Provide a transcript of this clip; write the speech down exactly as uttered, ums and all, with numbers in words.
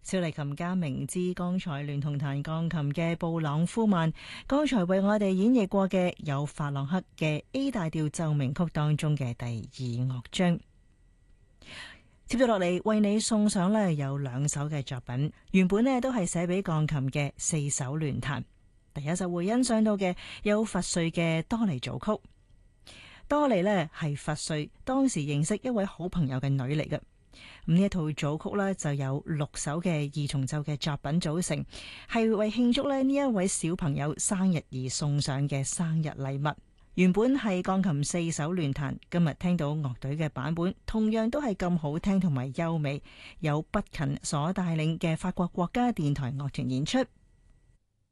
小提琴家明芝剛才聯同彈鋼琴嘅布朗夫曼，剛才為我哋演繹過嘅有法朗克嘅 A 大調奏鳴曲當中嘅第二樂章。接咗落嚟為你送上呢有兩首嘅作品，原本呢都係寫俾鋼琴嘅四手聯彈。第一首會欣賞到嘅有佛瑞嘅多尼組曲。多尼呢係佛瑞當時認識一位好朋友嘅女嚟嘅。咁呢一套組曲呢就有六首嘅二重奏嘅作品組成，係為慶祝呢呢一位小朋友生日而送上嘅生日禮物。原本係鋼琴四手聯彈，今日聽到樂隊嘅版本，同樣都係咁好聽同埋優美，有畢勤所帶領嘅法國國家電台樂團演出。